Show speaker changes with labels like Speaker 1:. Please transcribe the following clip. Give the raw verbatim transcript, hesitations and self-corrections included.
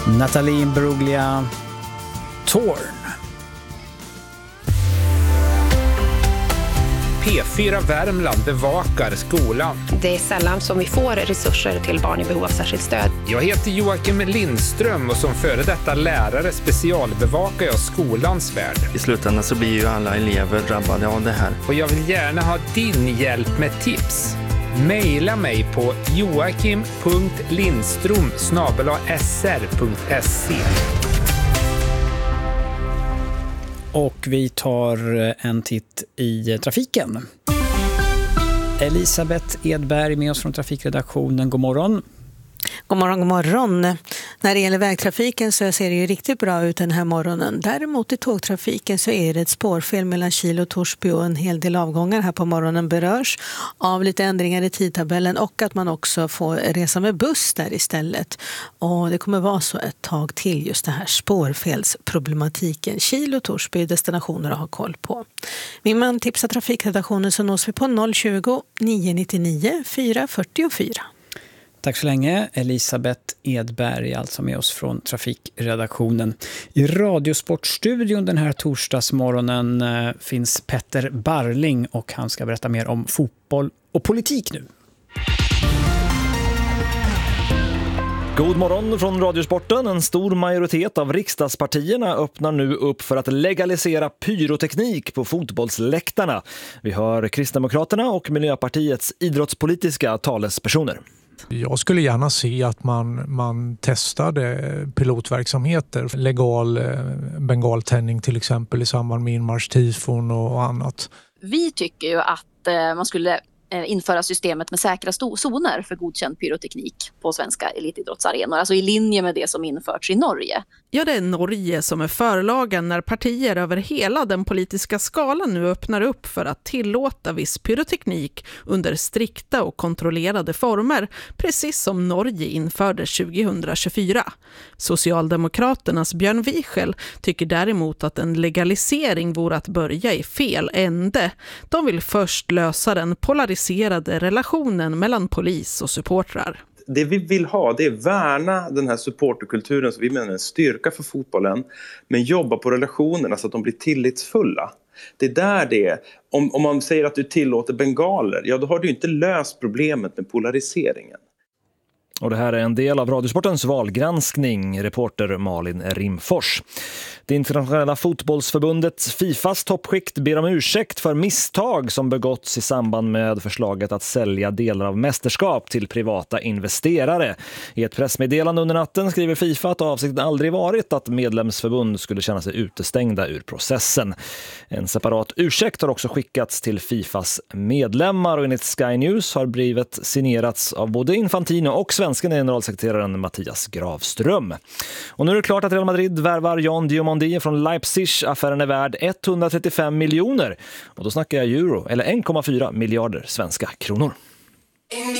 Speaker 1: Nathalie Imbruglia, Torn.
Speaker 2: P fyra Värmland bevakar skolan.
Speaker 3: Det är sällan som vi får resurser till barn i behov av särskilt stöd.
Speaker 2: Jag heter Joakim Lindström och som före detta lärare specialbevakar jag skolans värld.
Speaker 4: I slutändan så blir ju alla elever drabbade av det här.
Speaker 2: Och jag vill gärna ha din hjälp med tips. Maila mig på joakim punkt lindström snabel-a s r punkt se.
Speaker 1: Och vi tar en titt i trafiken. Elisabeth Edberg med oss från trafikredaktionen. God morgon.
Speaker 5: God morgon, god morgon. När det gäller vägtrafiken så ser det ju riktigt bra ut den här morgonen. Däremot i tågtrafiken så är det ett spårfel mellan Kil och Torsby och en hel del avgångar här på morgonen berörs av lite ändringar i tidtabellen och att man också får resa med buss där istället. Och det kommer vara så ett tag till just det här spårfelsproblematiken. Kil och Torsby destinationer att ha koll på. Vill man tipsa trafikredaktionen så nås vi på noll tjugo, nio nittionio, fyra fyrtiofyra.
Speaker 1: Tack så länge, Elisabeth Edberg, alltså med oss från trafikredaktionen. I Radiosportstudion den här torsdagsmorgonen finns Petter Barling och han ska berätta mer om fotboll och politik nu.
Speaker 6: God morgon från Radiosporten. En stor majoritet av riksdagspartierna öppnar nu upp för att legalisera pyroteknik på fotbollsläktarna. Vi hör Kristdemokraterna och Miljöpartiets idrottspolitiska talespersoner.
Speaker 7: Jag skulle gärna se att man, man testade pilotverksamheter, legal bengaltändning till exempel i samband med inmarschtifon och annat.
Speaker 8: Vi tycker ju att eh, man skulle införa systemet med säkra zoner för godkänd pyroteknik på svenska elitidrottsarenor, alltså i linje med det som införts i Norge.
Speaker 9: Ja, det är Norge som är förlagen när partier över hela den politiska skalan nu öppnar upp för att tillåta viss pyroteknik under strikta och kontrollerade former, precis som Norge införde tjugohundratjugofyra. Socialdemokraternas Björn Wiechel tycker däremot att en legalisering vore att börja i fel ände. De vill först lösa den polariserade relationen mellan polis och supportrar.
Speaker 10: Det vi vill ha, det är värna den här supporterkulturen som vi menar är en styrka för fotbollen, men jobba på relationerna så att de blir tillitsfulla. Det är där det är. Om, om man säger att du tillåter bengaler, ja då har du inte löst problemet med polariseringen.
Speaker 6: Och det här är en del av Radiosportens valgranskning, reporter Malin Rimfors. Det internationella fotbollsförbundet Fifas toppskikt ber om ursäkt för misstag som begåtts i samband med förslaget att sälja delar av mästerskap till privata investerare. I ett pressmeddelande under natten skriver Fifa att avsikten aldrig varit att medlemsförbund skulle känna sig utestängda ur processen. En separat ursäkt har också skickats till Fifas medlemmar och enligt Sky News har brevet signerats av både Infantino och svenska generalsekreteraren Mattias Gravström. Och nu är det klart att Real Madrid värvar Jan Diomandi från Leipzig. Affären är värd etthundratrettiofem miljoner. Och då snackar jag euro, eller en komma fyra miljarder svenska kronor.